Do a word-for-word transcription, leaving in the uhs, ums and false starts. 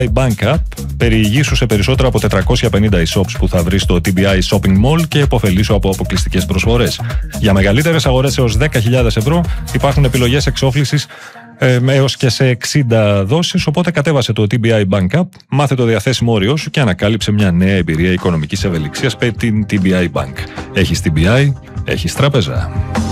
Bank App, περιηγήσου σε περισσότερα από τετρακόσια πενήντα e-shops που θα βρεις στο τι μπι άι Shopping Mall και επωφελήσου από αποκλειστικές προσφορές. Για μεγαλύτερες αγορές έως δέκα χιλιάδες ευρώ υπάρχουν επιλογές εξόφλησης ε, έως και σε εξήντα δόσεις, οπότε κατέβασε το τι μπι άι Bank App, μάθε το διαθέσιμο όριό σου και ανακάλυψε μια νέα εμπειρία οικονομικής ευελιξίας με την τι μπι άι Bank. Έχεις τι μπι άι, έχεις τράπεζα.